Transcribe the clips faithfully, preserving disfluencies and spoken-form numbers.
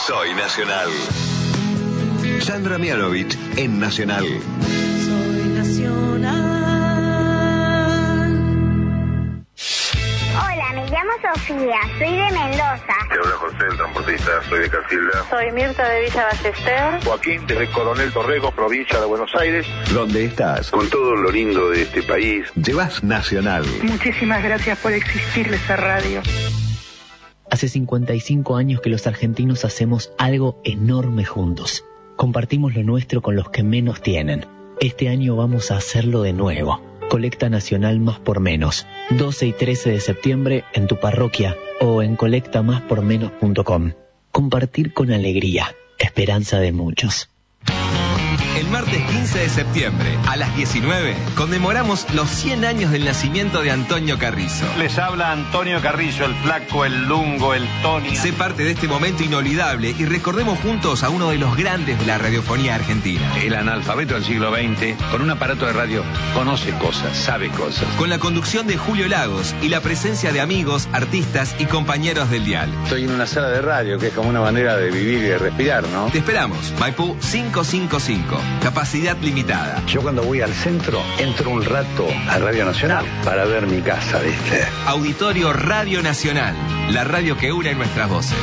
Soy Nacional. Sandra Mianovich en Nacional. Soy Nacional. Hola, me llamo Sofía, soy de Mendoza. Te habla José, el transportista, soy de Casilda. Soy Mirta de Villa Ballester. Joaquín, desde Coronel Torrego, provincia de Buenos Aires. ¿Dónde estás? Con todo lo lindo de este país. Llevas Nacional. Muchísimas gracias por existir esa radio. Hace cincuenta y cinco años que los argentinos hacemos algo enorme juntos. Compartimos lo nuestro con los que menos tienen. Este año vamos a hacerlo de nuevo. Colecta Nacional Más por Menos. doce y trece de septiembre en tu parroquia o en colecta más por menos punto com. Compartir con alegría. Esperanza de muchos. El martes quince de septiembre, a las diecinueve, conmemoramos los cien años del nacimiento de Antonio Carrizo. Les habla Antonio Carrizo, el flaco, el lungo, el Tony. Sé parte de este momento inolvidable y recordemos juntos a uno de los grandes de la radiofonía argentina. El analfabeto del siglo veinte, con un aparato de radio, conoce cosas, sabe cosas. Con la conducción de Julio Lagos y la presencia de amigos, artistas y compañeros del dial. Estoy en una sala de radio, que es como una manera de vivir y de respirar, ¿no? Te esperamos, Maipú quinientos cincuenta y cinco. Capacidad limitada. Yo cuando voy al centro, entro un rato a Radio Nacional para ver mi casa, ¿viste? Auditorio Radio Nacional, la radio que une nuestras voces.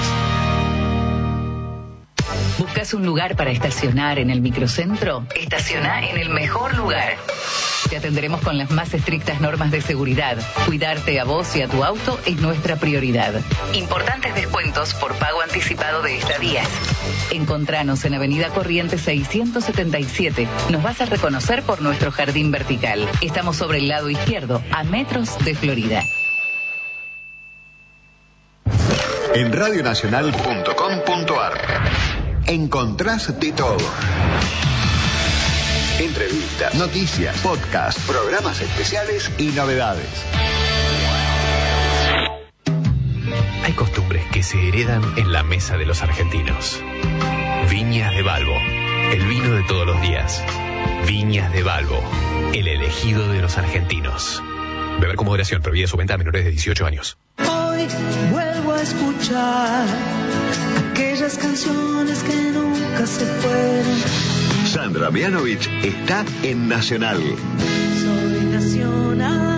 ¿Buscas un lugar para estacionar en el microcentro? Estaciona en el mejor lugar. Te atenderemos con las más estrictas normas de seguridad. Cuidarte a vos y a tu auto es nuestra prioridad. Importantes descuentos por pago anticipado de estadías. Encontranos en Avenida Corrientes seiscientos setenta y siete. Nos vas a reconocer por nuestro jardín vertical. Estamos sobre el lado izquierdo, a metros de Florida. En radionacional punto com punto ar encontrás de todo. Entrevistas, noticias, podcasts, programas especiales y novedades. Hay costumbres que se heredan en la mesa de los argentinos. Viñas de Balbo, el vino de todos los días. Viñas de Balbo, el elegido de los argentinos. Beber con moderación, prohibida su venta a menores de dieciocho años. Hoy vuelvo a escuchar aquellas canciones que nunca se fueron. Sandra Mianovich está en Nacional. Soy Nacional.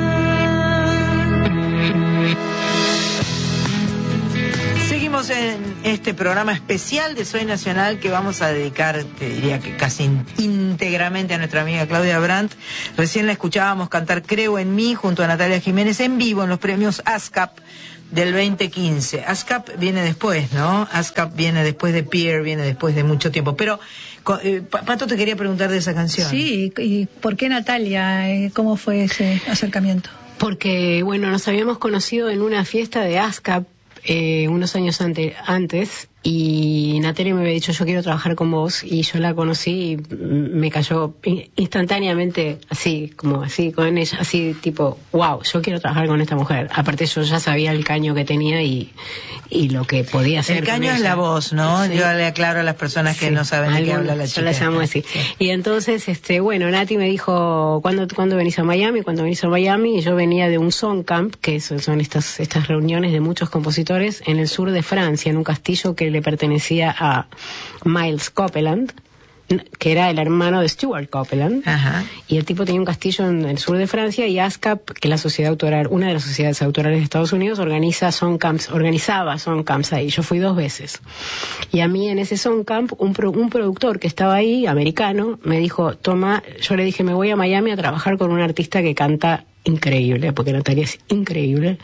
Seguimos en este programa especial de Soy Nacional que vamos a dedicar, te diría que casi íntegramente a nuestra amiga Claudia Brandt. Recién la escuchábamos cantar Creo en mí junto a Natalia Jiménez en vivo en los premios ASCAP del veinte quince. ASCAP viene después, ¿no? ASCAP viene después de Pierre, viene después de mucho tiempo. Pero, eh, Pato, te quería preguntar de esa canción. Sí, ¿y por qué Natalia? ¿Cómo fue ese acercamiento? Porque, bueno, nos habíamos conocido en una fiesta de ASCAP eh, unos años ante, antes y Natalia me había dicho, yo quiero trabajar con vos, y yo la conocí y me cayó instantáneamente así, como así con ella, así tipo, wow, yo quiero trabajar con esta mujer. Aparte yo ya sabía el caño que tenía y, y lo que podía hacer. El caño es la voz, ¿no? Sí. Yo le aclaro a las personas que sí, no saben de qué habla la chica. Yo la llamo así. Sí. Y entonces, este, bueno, Nati me dijo, ¿cuándo, ¿cuándo venís a Miami? ¿Cuándo venís a Miami? Y yo venía de un Song Camp, que son estas, estas reuniones de muchos compositores en el sur de Francia, en un castillo que le pertenecía a Miles Copeland, que era el hermano de Stuart Copeland. Ajá. Y el tipo tenía un castillo en el sur de Francia, y ASCAP, que es la sociedad autoral, una de las sociedades autorales de Estados Unidos, organiza song camps, organizaba song camps ahí. Yo fui dos veces. Y a mí en ese song camp, un, pro, un productor que estaba ahí, americano, me dijo, toma, yo le dije, me voy a Miami a trabajar con un artista que canta increíble, porque Natalia es increíble,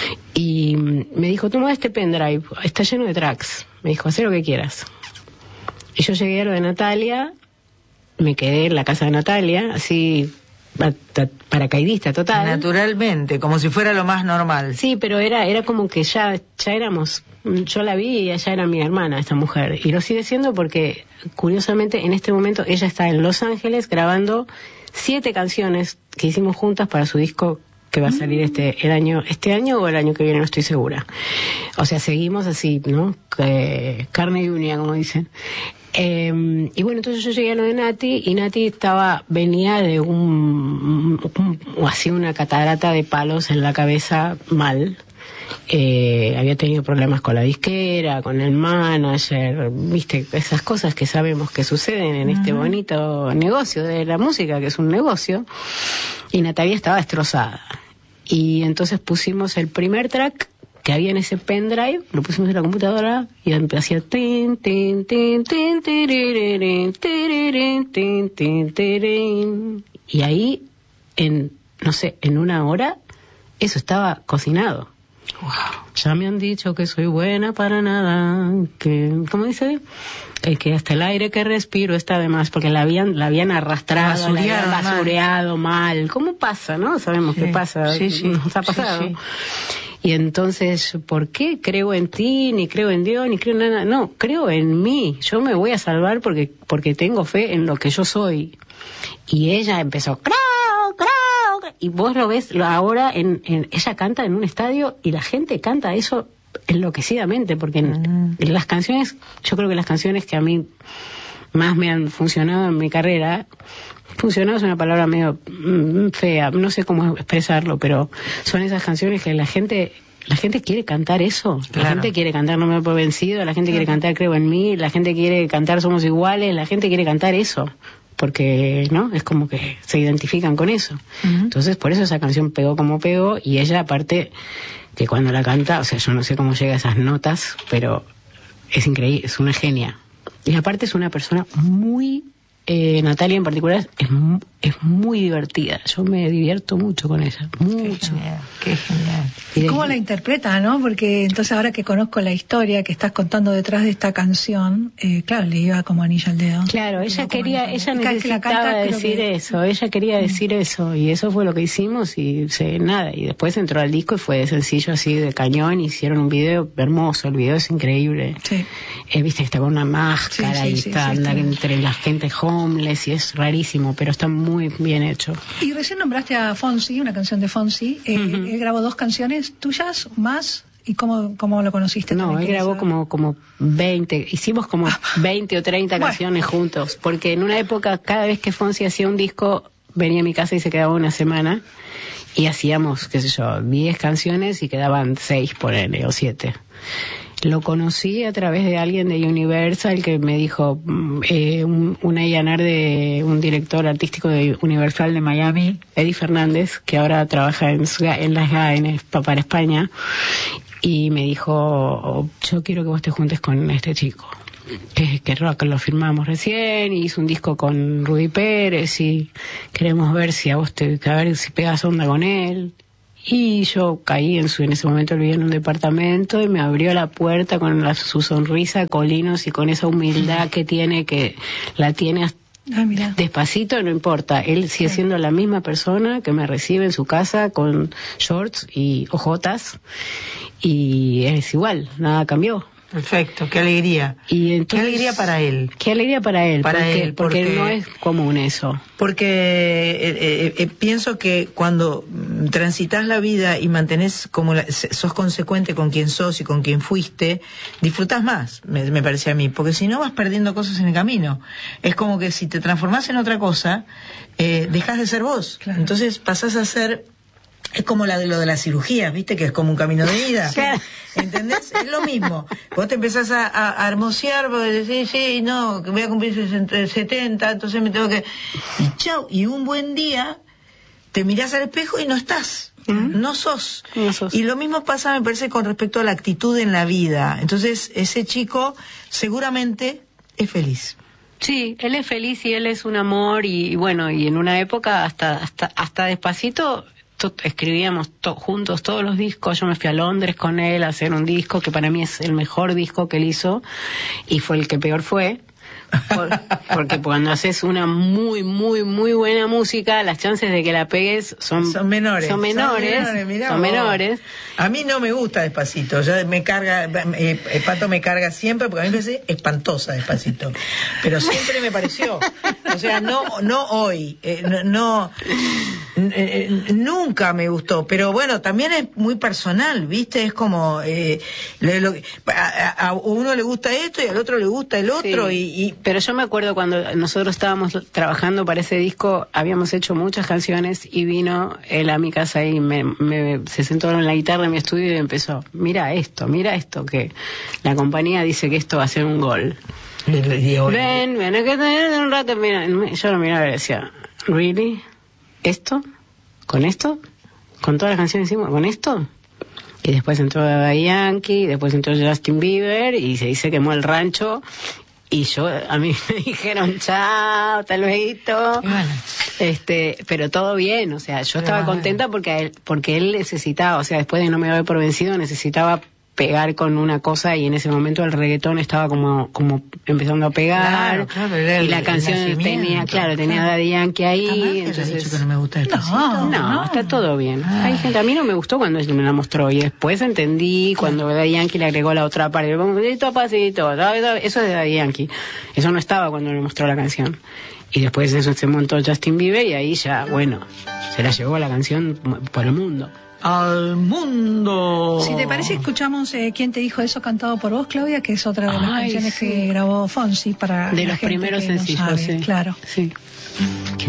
y me dijo, toma este pendrive, está lleno de tracks, me dijo, haz lo que quieras. Y yo llegué a lo de Natalia, me quedé en la casa de Natalia, así paracaidista total. Naturalmente, como si fuera lo más normal. Sí, pero era era como que ya ya éramos, yo la vi y ella era mi hermana, esta mujer, y lo sigue siendo porque, curiosamente, en este momento ella está en Los Ángeles grabando siete canciones que hicimos juntas para su disco que va a salir este el año este año o el año que viene, no estoy segura. O sea, seguimos así, ¿no? Eh, carne y uña, como dicen. Eh, y bueno, entonces yo llegué a lo de Nati, y Nati estaba venía de un, un así una catarata de palos en la cabeza mal. eh, había tenido problemas con la disquera, con el manager, viste, esas cosas que sabemos que suceden en uh-huh. este bonito negocio de la música, que es un negocio, y Natalia estaba destrozada. Y entonces pusimos el primer track que había en ese pendrive, lo pusimos en la computadora y hacía tin, tin, tin, tin, tirirín, tirirín, tin, tin, tirirín. Y ahí, en, no sé, en una hora, eso estaba cocinado. Wow. Ya me han dicho que soy buena para nada, que, ¿cómo dice? Que, que hasta el aire que respiro está de más, porque la habían, la habían arrastrado, la habían basureado mal. mal. ¿Cómo pasa, no? Sabemos sí. qué pasa, sí, sí. nos ha pasado. Sí, sí. Y entonces, ¿por qué creo en ti, ni creo en Dios, ni creo en nada? No, creo en mí. Yo me voy a salvar porque porque tengo fe en lo que yo soy. Y ella empezó, creo, creo. Y vos lo ves ahora, en, en ella canta en un estadio y la gente canta eso enloquecidamente, porque en, en las canciones, yo creo que las canciones que a mí más me han funcionado en mi carrera, funcionado es una palabra medio fea, no sé cómo expresarlo, pero son esas canciones que la gente la gente quiere cantar eso, claro. La gente quiere cantar No me doy por vencido, la gente claro. quiere cantar Creo en mí, la gente quiere cantar Somos iguales, la gente quiere cantar eso, porque no es como que se identifican con eso. Uh-huh. Entonces por eso esa canción pegó como pegó, y ella aparte que cuando la canta, o sea, yo no sé cómo llega a esas notas, pero es increíble, es una genia. Y aparte es una persona muy Eh, Natalia en particular es, es muy divertida. Yo me divierto mucho con ella, mucho. Qué genial, qué genial. ¿Y cómo la interpreta, no? Porque entonces ahora que conozco la historia que estás contando detrás de esta canción, eh, claro, le iba como anillo al dedo. Claro, ella quería, ella necesitaba canta, decir que... eso, ella quería decir mm. eso, y eso fue lo que hicimos, y se, nada, y después entró al disco y fue de sencillo así de cañón, hicieron un video hermoso, el video es increíble. Sí. Eh, viste que está con una máscara sí, sí, y sí, está, sí, anda sí, entre la gente homeless, y es rarísimo, pero está muy bien hecho. Y recién nombraste a Fonsi, una canción de Fonsi. Eh, uh-huh. Él grabó dos canciones tuyas más. ¿Y cómo, cómo lo conociste? No, él grabó como, como veinte, hicimos como veinte o treinta bueno. canciones juntos, porque en una época, cada vez que Fonsi hacía un disco, venía a mi casa y se quedaba una semana, y hacíamos, qué sé yo, diez canciones y quedaban seis, ponele, o siete. Lo conocí a través de alguien de Universal que me dijo, eh, un, un A and R de un director artístico de Universal de Miami, Eddie Fernández, que ahora trabaja en, en las G A N para España, y me dijo, yo quiero que vos te juntes con este chico, que, que rock, lo firmamos recién, y hizo un disco con Rudy Pérez, y queremos ver si a vos te, a ver si pegas onda con él. Y yo caí en su, en ese momento vivía en un departamento y me abrió la puerta con la, su sonrisa colinos y con esa humildad que tiene, que la tiene hasta ah, mira. Despacito, no importa, él sigue siendo la misma persona que me recibe en su casa con shorts y ojotas, y es igual, nada cambió. Perfecto, qué alegría. Y entonces, qué alegría para él. Qué alegría para él. Para porque, él, porque, porque no es común eso. Porque eh, eh, eh, pienso que cuando transitas la vida y mantenés como la, sos consecuente con quien sos y con quien fuiste, disfrutás más, me, me parece a mí. Porque si no vas perdiendo cosas en el camino. Es como que si te transformás en otra cosa, eh, dejás de ser vos. Claro. Entonces pasás a ser... Es como la de lo de las cirugías, ¿viste? Que es como un camino de vida. ¿Entendés? Es lo mismo. Vos te empezás a, a, a hermosear, porque decís, sí, no, que voy a cumplir setenta, entonces me tengo que... Y chau, y un buen día te mirás al espejo y no estás. ¿Mm? No sos. No sos. Y lo mismo pasa, me parece, con respecto a la actitud en la vida. Entonces, ese chico seguramente es feliz. Sí, él es feliz y él es un amor, y, y bueno, y en una época hasta, hasta, hasta Despacito... escribíamos to- juntos todos los discos. Yo me fui a Londres con él a hacer un disco que para mí es el mejor disco que él hizo, y fue el que peor fue, por, porque cuando haces una muy muy muy buena música, las chances de que la pegues son, son menores son menores son menores, mirá, son menores. A mí no me gusta Despacito, ya me carga, eh, el Pato me carga siempre, porque a mí me parece espantosa Despacito, pero siempre me pareció, o sea, no no hoy, eh, no, no eh, nunca me gustó, pero bueno, también es muy personal, ¿viste? Es como, eh, lo, lo, a, a uno le gusta esto y al otro le gusta el otro. Sí, y, y pero yo me acuerdo cuando nosotros estábamos trabajando para ese disco, habíamos hecho muchas canciones y vino él a mi casa y me, me, se sentó en la guitarra en mi estudio y empezó, mira esto, mira esto, que la compañía dice que esto va a ser un gol. Ven, ven, que tener un rato, mira, yo lo miraba y decía, ¿really? ¿Esto? ¿Con esto? ¿Con todas las canciones encima? ¿Con esto? Y después entró Daddy Yankee, después entró Justin Bieber y se dice quemó el rancho. Y yo, a mí me dijeron, chao, hasta luego. Bueno. Este, pero todo bien, o sea, yo estaba contenta porque él, porque él necesitaba, o sea, después de No me doy por vencido, necesitaba pegar con una cosa y en ese momento el reggaetón estaba como como empezando a pegar, claro, claro, y la canción tenía, claro, tenía claro. Daddy Yankee ahí, entonces dicho que no me gusta el no, no, no, está todo bien. Ah. Hay gente, a mí no me gustó cuando él me la mostró y después entendí cuando Daddy Yankee le agregó la otra parte, pasito, pasito, eso es de Daddy Yankee, eso no estaba cuando le mostró la canción. Y después eso se montó Justin Bieber y ahí ya, bueno, se la llevó la canción por el mundo. Al mundo. Si te parece, escuchamos eh, ¿Quién te dijo eso? Cantado por vos, Claudia, que es otra de las Ay, canciones sí. que grabó Fonsi para de la los gente primeros que no sencillos, sabe, sí. Claro. Sí.